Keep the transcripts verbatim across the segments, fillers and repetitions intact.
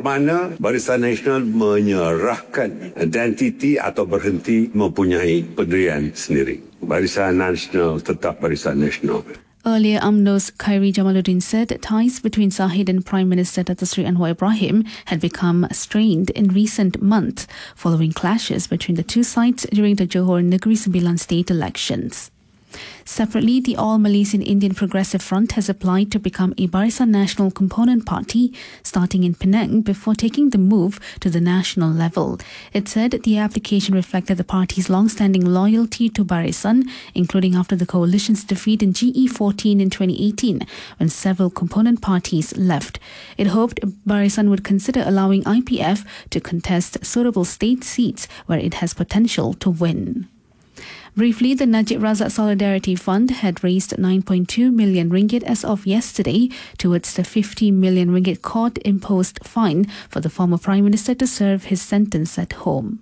mana Barisan Nasional menyerahkan identiti atau berhenti mempunyai pendirian sendiri. Barisan Nasional tetap Barisan Nasional. Earlier, U M N O's Khairi Jamaluddin said ties between Zahid and Prime Minister Datuk Seri Anwar Ibrahim had become strained in recent months following clashes between the two sides during the Johor Negeri Sembilan state elections. Separately, the All Malaysian Indian Progressive Front has applied to become a Barisan Nasional component party starting in Penang before taking the move to the national level. It said the application reflected the party's long-standing loyalty to Barisan, including after the coalition's defeat in G E fourteen in twenty eighteen, when several component parties left. It hoped Barisan would consider allowing I P F to contest suitable state seats where it has potential to win. Briefly, the Najib Razak Solidarity Fund had raised nine point two million ringgit as of yesterday towards the fifty million ringgit court-imposed fine for the former Prime Minister to serve his sentence at home.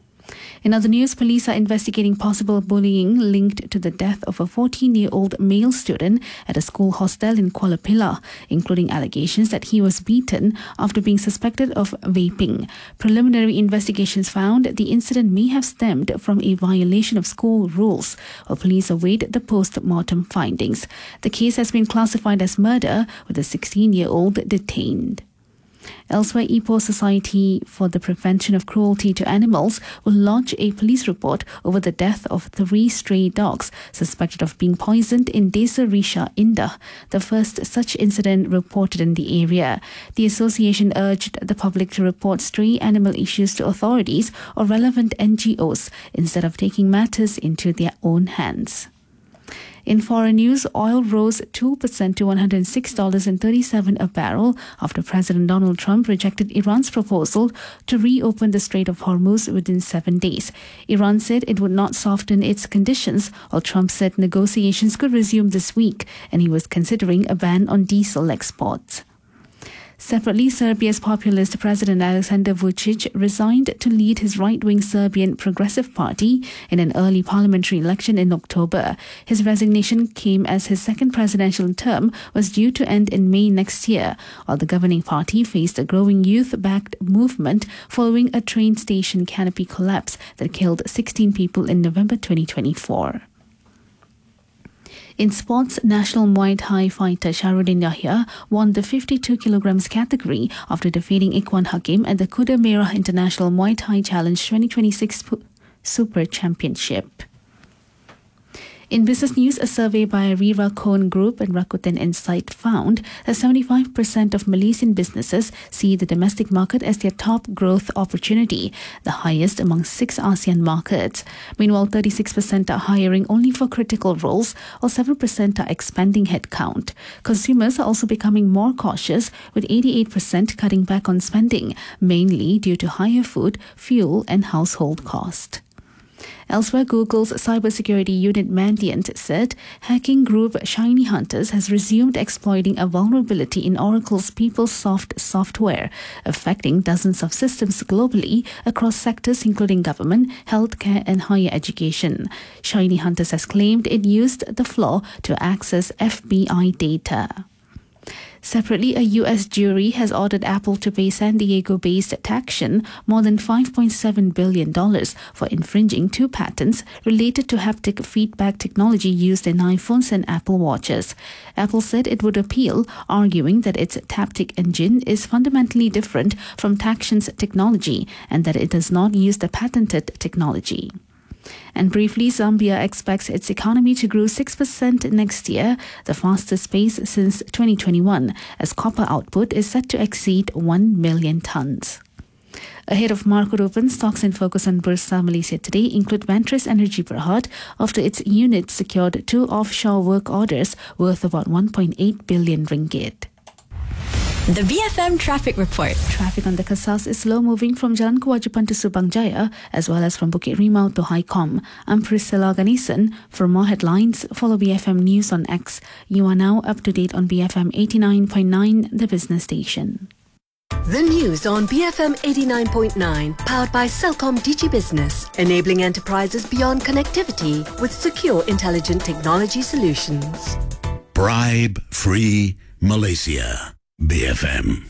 In other news, police are investigating possible bullying linked to the death of a fourteen-year-old male student at a school hostel in Kuala Pilah, including allegations that he was beaten after being suspected of vaping. Preliminary investigations found the incident may have stemmed from a violation of school rules, while police await the post-mortem findings. The case has been classified as murder, with a sixteen-year-old detained. Elsewhere, Ipoh Society for the Prevention of Cruelty to Animals will launch a police report over the death of three stray dogs suspected of being poisoned in Desa Risha, Indah, the first such incident reported in the area. The association urged the public to report stray animal issues to authorities or relevant N G Os instead of taking matters into their own hands. In foreign news, oil rose two percent to one hundred six dollars and thirty-seven cents a barrel after President Donald Trump rejected Iran's proposal to reopen the Strait of Hormuz within seven days. Iran said it would not soften its conditions, while Trump said negotiations could resume this week, and he was considering a ban on diesel exports. Separately, Serbia's populist President Aleksandar Vučić resigned to lead his right-wing Serbian Progressive Party in an early parliamentary election in October. His resignation came as his second presidential term was due to end in May next year, while the governing party faced a growing youth-backed movement following a train station canopy collapse that killed sixteen people in November twenty twenty-four. In sports, national Muay Thai fighter Shahrudin Yahya won the fifty-two kilograms category after defeating Ikhwan Hakim at the Kuda Merah International Muay Thai Challenge twenty twenty-six Super Championship. In business news, a survey by Rira Cohn Group and Rakuten Insight found that seventy-five percent of Malaysian businesses see the domestic market as their top growth opportunity, the highest among six ASEAN markets. Meanwhile, thirty-six percent are hiring only for critical roles, while seven percent are expanding headcount. Consumers are also becoming more cautious, with eighty-eight percent cutting back on spending, mainly due to higher food, fuel and household cost. Elsewhere, Google's cybersecurity unit Mandiant said hacking group Shiny Hunters has resumed exploiting a vulnerability in Oracle's PeopleSoft software, affecting dozens of systems globally across sectors including government, healthcare and higher education. Shiny Hunters has claimed it used the flaw to access F B I data. Separately, a U S jury has ordered Apple to pay San Diego-based Taction more than five point seven billion dollars for infringing two patents related to haptic feedback technology used in iPhones and Apple Watches. Apple said it would appeal, arguing that its Taptic engine is fundamentally different from Taction's technology and that it does not use the patented technology. And briefly, Zambia expects its economy to grow six percent next year, the fastest pace since twenty twenty-one, as copper output is set to exceed one million tons. Ahead of market open, stocks in focus on Bursa Malaysia today include Ventris Energy Berhad after its unit secured two offshore work orders worth about one point eight billion ringgit. The B F M Traffic Report. Traffic on the Kasas is slow moving from Jalan Kewajipan to Subang Jaya as well as from Bukit Rimau to Highcom. I'm Priscilla Ganesan. For more headlines, follow B F M News on X. You are now up to date on B F M eighty-nine point nine, the business station. The news on B F M eighty-nine point nine, powered by Celcom Digi Business, enabling enterprises beyond connectivity with secure, intelligent technology solutions. Bribe-free Malaysia. B F M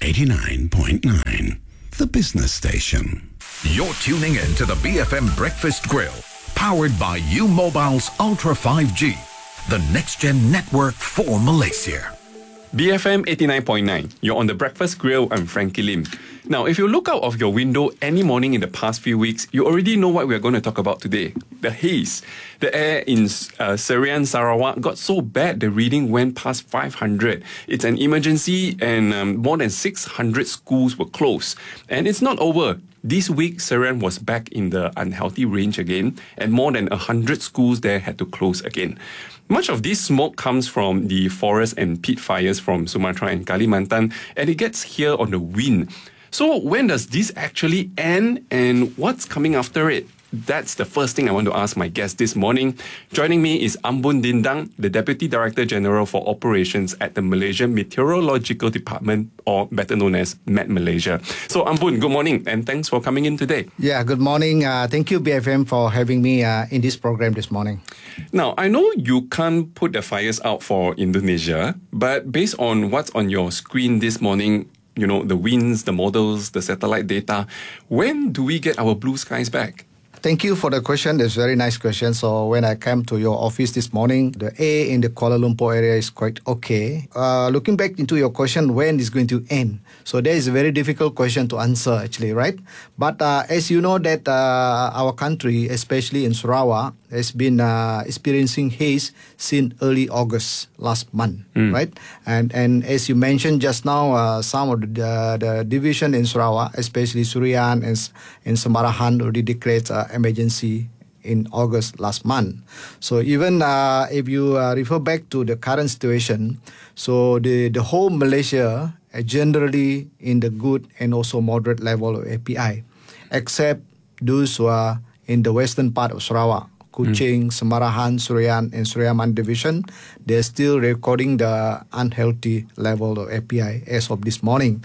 eighty-nine point nine, the business station. You're tuning in to the B F M Breakfast Grill, powered by U Mobile's Ultra five G, the next-gen network for Malaysia. B F M eighty-nine point nine. You're on the Breakfast Grill. I'm Frankie Lim. Now, if you look out of your window any morning in the past few weeks, you already know what we're going to talk about today. The haze. The air in uh, Serian, Sarawak got so bad the reading went past five hundred. It's an emergency and um, more than six hundred schools were closed. And it's not over. This week, Serian was back in the unhealthy range again, and more than one hundred schools there had to close again. Much of this smoke comes from the forest and peat fires from Sumatra and Kalimantan, and it gets here on the wind. So when does this actually end, and what's coming after it? That's the first thing I want to ask my guest this morning. Joining me is Ambun Dindang, the Deputy Director General for Operations at the Malaysian Meteorological Department, or better known as Met Malaysia. So Ambun, good morning, and thanks for coming in today. Yeah, good morning. Uh, thank you, B F M, for having me uh, in this program this morning. Now, I know you can't put the fires out for Indonesia, but based on what's on your screen this morning, you know, the winds, the models, the satellite data, when do we get our blue skies back? Thank you for the question. That's a very nice question. So when I came to your office this morning, the air in the Kuala Lumpur area is quite okay. Uh, looking back into your question, when is going to end? So that is a very difficult question to answer actually, right? But uh, as you know that uh, our country, especially in Sarawak, has been uh, experiencing haze since early August last month, mm. right? And and as you mentioned just now, uh, some of the, uh, the division in Sarawak, especially Surian and, and Samarahan, already declared uh, emergency in August last month. So even uh, if you uh, refer back to the current situation, so the, the whole Malaysia are generally in the good and also moderate level of A P I, except those who are in the western part of Sarawak, Kuching, mm. Samarahan, Surian, and Suriaman division. They're still recording the unhealthy level of A P I as of this morning.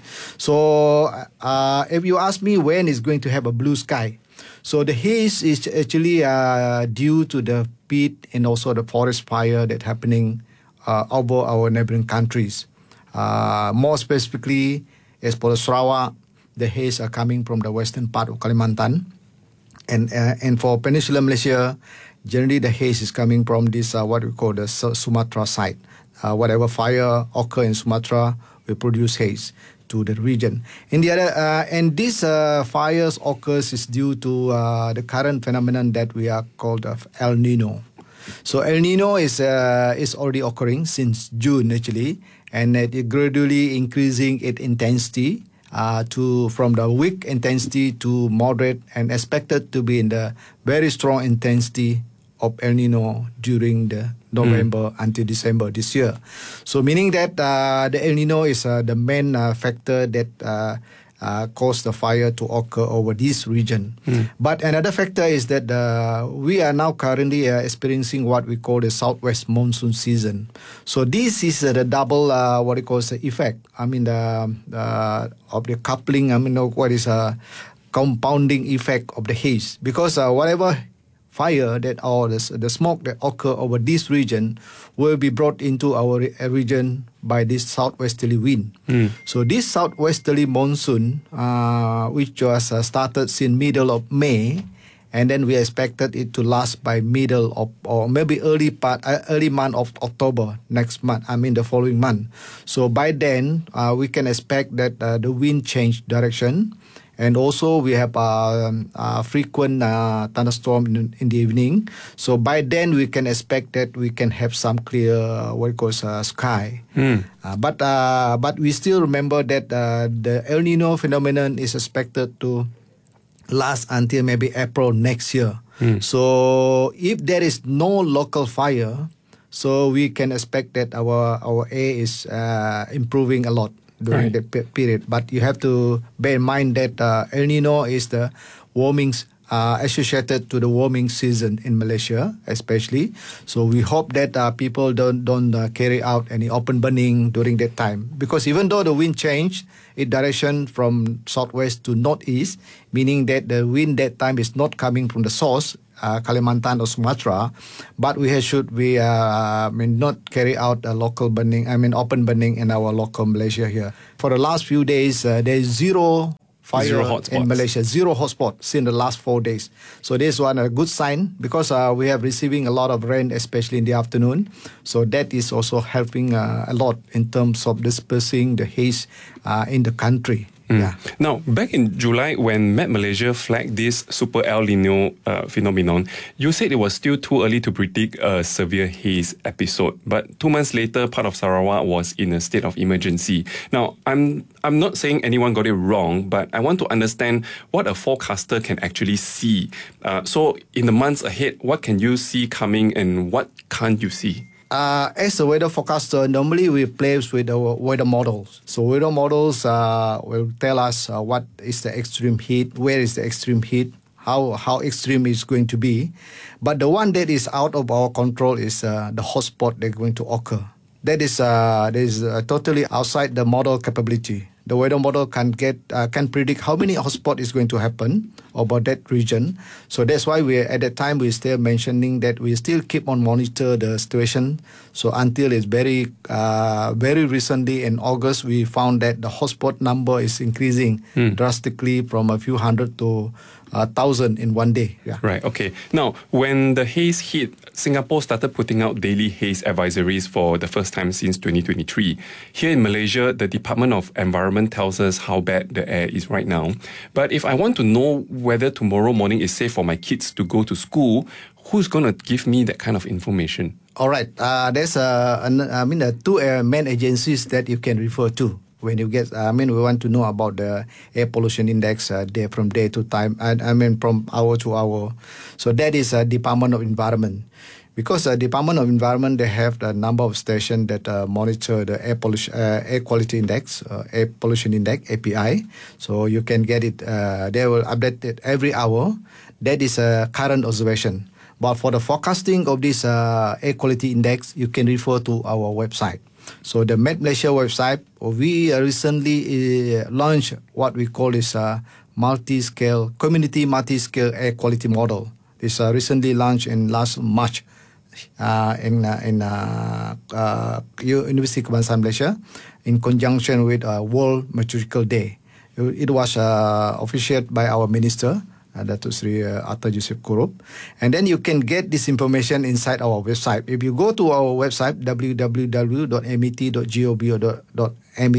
So uh, if you ask me when is going to have a blue sky, so the haze is actually uh, due to the peat and also the forest fire that's happening uh, over our neighboring countries. Uh, more specifically, as for the Sarawak, the haze are coming from the western part of Kalimantan. And uh, and for Peninsular Malaysia, generally the haze is coming from this, uh, what we call the Sumatra side. Uh, whatever fire occur in Sumatra will produce haze to the region. And the other, uh, and this uh, fires occurs is due to uh, the current phenomenon that we are called uh, El Nino. So El Nino is uh, is already occurring since June actually, and it is gradually increasing its intensity uh, to from the weak intensity to moderate, and expected to be in the very strong intensity of El Nino during the November mm. until December this year. So meaning that uh, the El Nino is uh, the main uh, factor that uh, uh, caused the fire to occur over this region. Mm. But another factor is that uh, we are now currently uh, experiencing what we call the southwest monsoon season. So this is uh, the double, uh, what it calls the effect. I mean, the uh, of the coupling, I mean, what is a compounding effect of the haze. Because uh, whatever fire that or the, the smoke that occur over this region will be brought into our re- region by this southwesterly wind. Mm. So this southwesterly monsoon, uh, which was uh, started since middle of May, and then we expected it to last by middle of or maybe early part uh, early month of October next month. I mean the following month. So by then uh, we can expect that uh, the wind change direction. And also we have uh, uh, frequent uh, thunderstorm in, in the evening. So by then we can expect that we can have some clear uh, what it calls uh, sky. Mm. Uh, but uh, but we still remember that uh, the El Nino phenomenon is expected to last until maybe April next year. Mm. So if there is no local fire, so we can expect that our our air is uh, improving a lot during right. the period. But you have to bear in mind that uh, El Nino is the warming uh, associated to the warming season in Malaysia, especially. So we hope that uh, people don't don't uh, carry out any open burning during that time, because even though the wind change, its direction from southwest to northeast, meaning that the wind that time is not coming from the source, uh, Kalimantan or Sumatra, but we should we uh, I mean not carry out a local burning, I mean open burning in our local Malaysia here. For the last few days, uh, there is zero fire Zero hotspots. in Malaysia, zero hotspots in the last four days. So this one a good sign because uh, we have receiving a lot of rain, especially in the afternoon. So that is also helping uh, a lot in terms of dispersing the haze uh, in the country. Yeah. Now, back in July, when Met Malaysia flagged this Super El Nino uh, phenomenon, you said it was still too early to predict a severe haze episode. But two months later, part of Sarawak was in a state of emergency. Now, I'm I'm not saying anyone got it wrong, but I want to understand what a forecaster can actually see. Uh, so, in the months ahead, what can you see coming and what can't you see? Uh, as a weather forecaster, normally we play with our weather models. So weather models uh, will tell us uh, what is the extreme heat, where is the extreme heat, how how extreme it's going to be. But the one that is out of our control is uh, the hotspot that's going to occur. That is uh, that is uh, totally outside the model capability. The weather model can get uh, can predict how many hotspot is going to happen about that region. So that's why we at that time we still mentioning that we still keep on monitor the situation. So until it's very uh, very recently in August, we found that the hotspot number is increasing Hmm. drastically from a few hundred to a thousand in one day. Yeah. Right, okay. Now, when the haze hit, Singapore started putting out daily haze advisories for the first time since twenty twenty-three. Here in Malaysia, the Department of Environment tells us how bad the air is right now. But if I want to know whether tomorrow morning is safe for my kids to go to school, who's going to give me that kind of information? All right. Uh, there's uh, an, I mean uh, two uh, main agencies that you can refer to when you get. I mean, we want to know about the air pollution index uh, day from day to time. And I mean from hour to hour. So that is uh, Department of Environment. Because the uh, Department of Environment, they have the number of stations that uh, monitor the air pollution, uh, air quality index, uh, air pollution index (A P I). So you can get it. Uh, they will update it every hour. That is a current observation. But for the forecasting of this uh, air quality index, you can refer to our website. So the Met Malaysia website, we uh, recently uh, launched what we call is a multi-scale community multi-scale air quality model. It's uh, recently launched in last March. Uh, in uh, in uh, uh, University Kebangsaan Malaysia, in conjunction with uh, World Meteorological Day. It, it was uh, officiated by our minister, uh, Datuk Seri uh, Atta Yusof Kurup, and then you can get this information inside our website. If you go to our website w w w dot m e t dot gov dot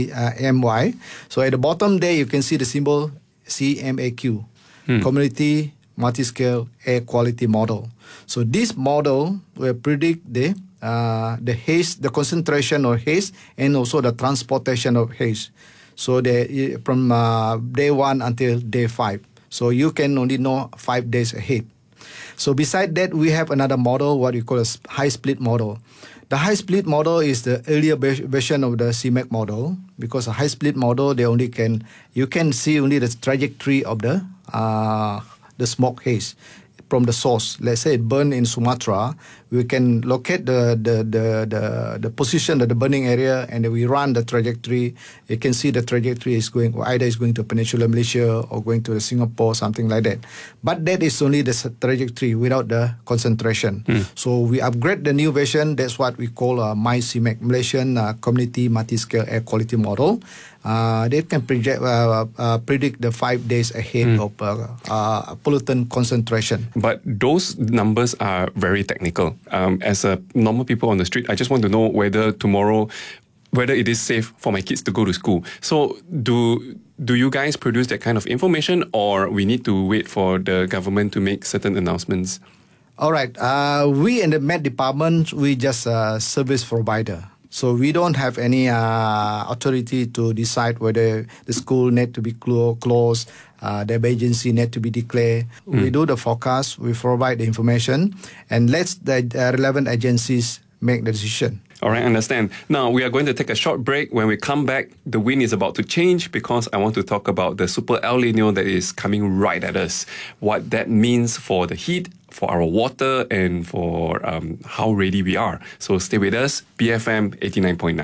m y, so at the bottom there you can see the symbol C M A Q, hmm. Community Multi-Scale Air Quality Model. So this model will predict the uh, the haze, the concentration of haze, and also the transportation of haze. So the, from uh, day one until day five. So you can only know five days ahead. So beside that, we have another model, what we call a high split model. The high split model is the earlier version of the C M A C model, because a high split model, they only can you can see only the trajectory of the uh, the smoke haze from the source. Let's say it burned in Sumatra, we can locate the the the the, the position of the burning area, and then we run the trajectory. You can see the trajectory is going either is going to Peninsular Malaysia or going to Singapore, something like that. But that is only the trajectory without the concentration. Mm. So we upgrade the new version. That's what we call a MyCMAC, Malaysian uh, Community Multi-Scale Air Quality Model. Uh, they can project, uh, uh, predict the five days ahead mm. of uh, uh, pollutant concentration. But those numbers are very technical. Um, as a normal people on the street, I just want to know whether tomorrow, whether it is safe for my kids to go to school. So do do you guys produce that kind of information, or we need to wait for the government to make certain announcements? All right. Uh, we in the Met Department, we just a service provider. So we don't have any uh, authority to decide whether the school need to be clo- closed, uh, the agency need to be declared. Mm. We do the forecast, we provide the information, and let the uh, relevant agencies make the decision. All right, understand. Now, we are going to take a short break. When we come back, the wind is about to change because I want to talk about the Super El Nino that is coming right at us. What that means for the heat, for our water, and for um, how ready we are. So stay with us, B F M eighty-nine point nine.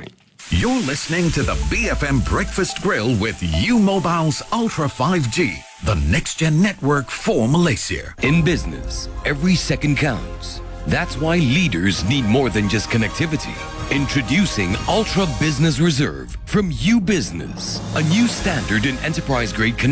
You're listening to the B F M Breakfast Grill with U Mobile's Ultra five G, the next-gen network for Malaysia. In business, every second counts. That's why leaders need more than just connectivity. Introducing Ultra Business Reserve from U Business, a new standard in enterprise-grade connectivity.